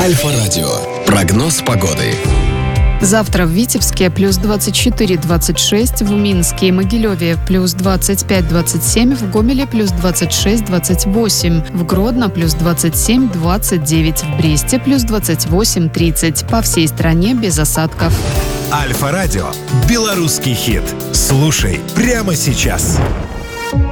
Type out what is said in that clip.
Альфа-радио. Прогноз погоды. Завтра в Витебске плюс 24-26, в Минске и Могилеве плюс 25-27, в Гомеле плюс 26-28, в Гродно плюс 27-29, в Бресте плюс 28-30. По всей стране без осадков. Альфа-радио. Белорусский хит. Слушай прямо сейчас.